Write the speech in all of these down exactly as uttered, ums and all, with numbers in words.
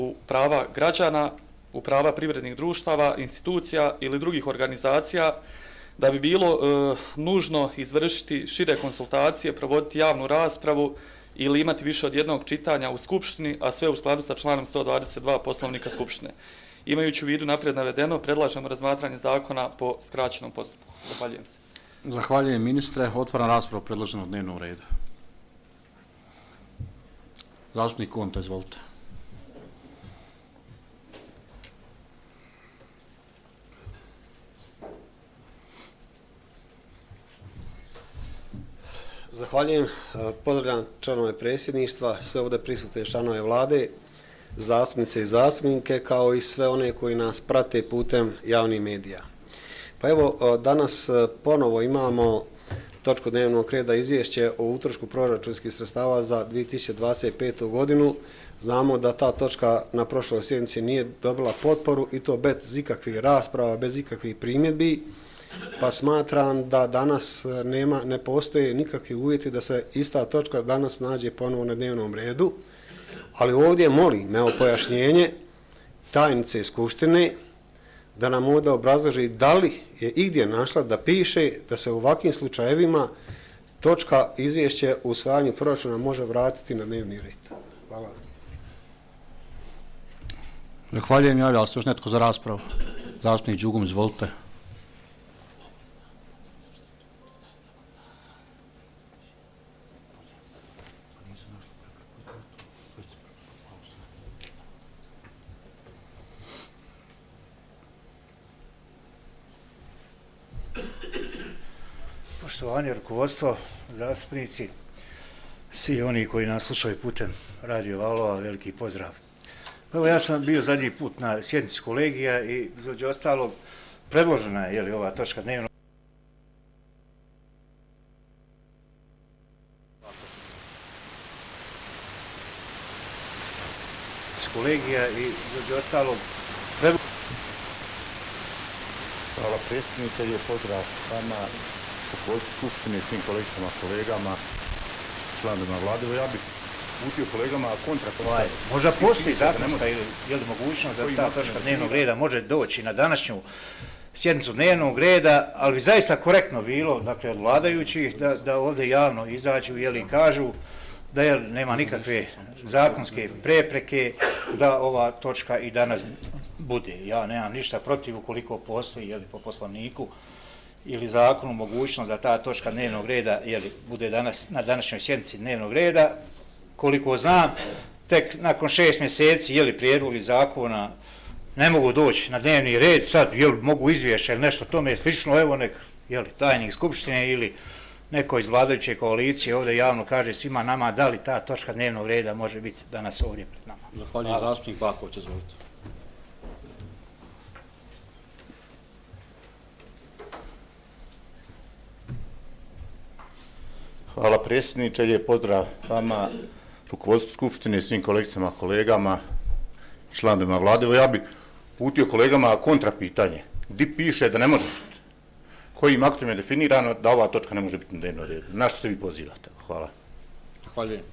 u prava građana, u prava privrednih društava, institucija ili drugih organizacija, da bi bilo e, nužno izvršiti šire konsultacije, provoditi javnu raspravu ili imati više od jednog čitanja u Skupštini, a sve u skladu sa članom sto dvadeset dva Poslovnika Skupštine. Imajući u vidu naprijed navedeno, predlažemo razmatranje zakona po skraćenom postupku. Zahvaljujem se. Zahvaljujem ministre. Otvaram raspravu predloženog dnevnog reda. Zastupnik Konta, izvolite. Zahvaljujem. Pozdravljam članove predsjedništva, sve ovdje prisutne članove vlade, zastupnice i zastupnike, kao i sve one koji nas prate putem javnih medija. Pa evo, danas ponovo imamo točku dnevnog reda izvješće o utrošku proračunskih sredstava za dvije tisuće dvadeset petu. godinu. Znamo da ta točka na prošloj sjednici nije dobila potporu i to bez ikakvih rasprava, bez ikakvih primjedbi. Pa smatram da danas nema, ne postoje nikakvi uvjeti da se ista točka danas nađe ponovo na dnevnom redu, ali ovdje molim, evo pojašnjenje tajnice Skupštine da nam ovdje obrazloži da li je igdje našla da piše da se u ovakvim slučajevima točka izvješće u usvajanju proračuna može vratiti na dnevni red. Hvala. Zahvaljujem, javlja se još netko za raspravu. Zastupnik Đugum, izvolite. Poštovanje rukovodstvo, zastupnici, svi oni koji nas slušaju putem Radio Valova, veliki pozdrav. Evo, ja sam bio zadnji put na sjednici kolegija i između ostalog predložena je li, ova točka dnevnog kolegija i između ostalog predložena. Hvala predsjednice, je pozdrav vama, rukovodstvu Skupštine, svim kolegicama, kolegama, članovima vlade. Ja bih uputio kolegama kontra komentar. Možda postoji zakonska ili je li mogućnost da ta točka dnevnog reda može doći na današnju sjednicu dnevnog reda, ali bi zaista korektno bilo, dakle, od vladajućih da, da ovdje javno izađu i kažu da je, nema nikakve zakonske prepreke da ova točka i danas bude. Ja nemam ništa protiv ukoliko postoji jeli, po poslovniku ili zakonu mogućnost da ta točka dnevnog reda jeli, bude danas, na današnjoj sjednici dnevnog reda. Koliko znam, tek nakon šest mjeseci jeli, prijedlogi zakona ne mogu doći na dnevni red, sad jeli, mogu izvješće ili nešto tome slično, evo nek jeli, tajnik Skupštine ili neko iz vladajuće koalicije ovdje javno kaže svima nama da li ta točka dnevnog reda može biti danas ovdje pred nama. Zahvaljujem, zastupnik Baković, izvolite. Hvala predsjedniče, je pozdrav vama, rukovodstvu Skupštine, svim kolegicama, kolegama, članovima vlade. Ja bih uputio kolegama kontra pitanje. Di piše da ne može biti? Kojim aktom je definirano da ova točka ne može biti na dnevnom redu? Na što se vi pozivate? Hvala. Zahvaljujem.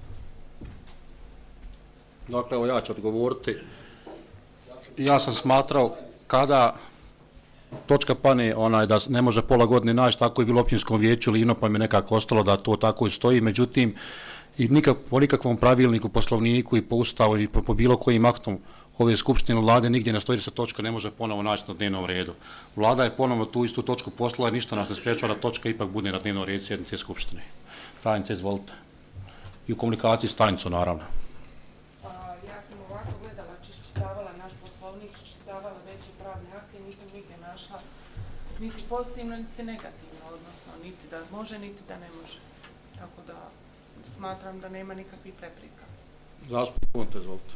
Dakle, evo ja ću odgovoriti. Ja sam smatrao kada točka pane onaj da ne može pola godine naći, tako je bilo u općinskom vijeću ili ino, pa mi nekako ostalo da to tako i stoji. Međutim, i nikak, po nikakvom pravilniku, poslovniku i po ustavu i po, po bilo kojim aktom ove skupštine vlade nigdje ne stoji da se točka ne može ponovo naći na dnevnom redu. Vlada je ponovo tu istu točku poslala i ništa nas ne sprečava da točka ipak bude na dnevnom redu sjednice skupštine. Tajnice, izvolite. I u komunikaciji s tajnicom, naravno. Ja sam ovako gledala, čitavala naš poslovnik, čitavala veće pravne akte i nisam nigdje našla niti pozitivno, niti negativno, odnosno niti da može, niti da ne može. Tako da smatram da nema nikakvih prepreka. Zastupnik Konte, izvolite.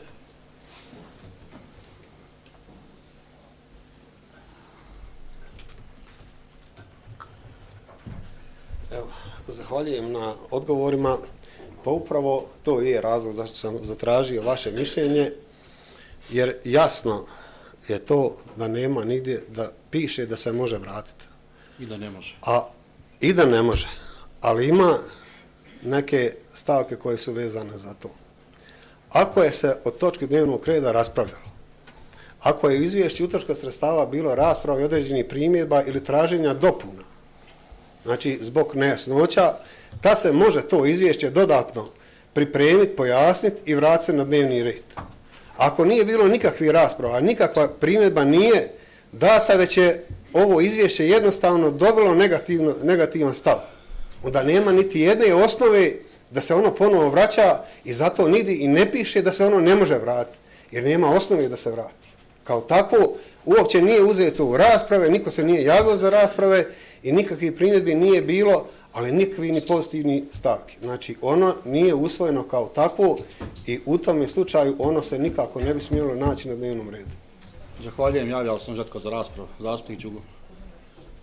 Evo, zahvaljujem na odgovorima. Pa upravo to je razlog zašto sam zatražio vaše mišljenje, jer jasno je to da nema nigdje da piše da se može vratiti. I da ne može. A, I da ne može, ali ima neke stavke koje su vezane za to. ako je se od točke dnevnog reda raspravljalo, ako je u izvješću utroška sredstava bilo rasprava i određenih primjedba ili traženja dopuna, znači zbog nejasnoća, ta se može to izvješće dodatno pripremiti, pojasniti i vratiti se na dnevni red. Ako nije bilo nikakvih rasprava, nikakva primjedba nije data, već je ovo izvješće jednostavno dobilo negativno, negativan stav, onda nema niti jedne osnove da se ono ponovo vraća i zato nigdje i ne piše da se ono ne može vratiti, jer nema osnove da se vrati. Kao takvo, uopće nije uzeto u rasprave, niko se nije javio za rasprave i nikakvih primjedbi nije bilo, ali nikakvi ni pozitivni stavki. Znači, ono nije usvojeno kao takvo i u tom slučaju ono se nikako ne bi smjelo naći na dnevnom redu. Zahvaljujem, javljao sam Žetko za raspravu. Zastupnik Đugo.